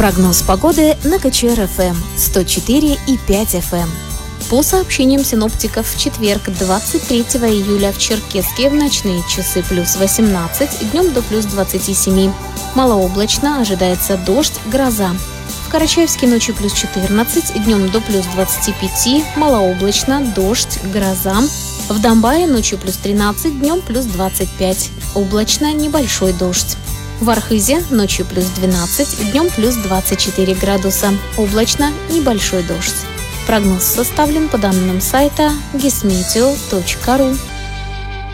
Прогноз погоды на КЧР-ФМ 104,5 FM. По сообщениям синоптиков, в четверг, 23 июля, в Черкесске в ночные часы плюс 18, днем до плюс 27. Малооблачно, ожидается дождь, гроза. В Карачаевске ночью плюс 14, днем до плюс 25, малооблачно, дождь, гроза. В Домбае ночью плюс 13, днем плюс 25, облачно, небольшой дождь. В Архызе ночью плюс 12, днем плюс 24 градуса, облачно, небольшой дождь. Прогноз составлен по данным сайта gismeteo.ru.